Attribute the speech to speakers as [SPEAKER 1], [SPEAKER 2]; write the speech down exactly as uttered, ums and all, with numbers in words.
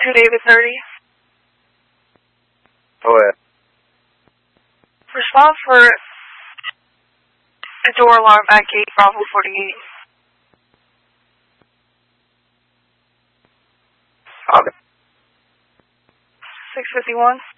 [SPEAKER 1] two David thirty.
[SPEAKER 2] Go ahead.
[SPEAKER 1] Respond for a door alarm at gate Bravo forty-eight.
[SPEAKER 2] Okay.
[SPEAKER 1] six fifty-one.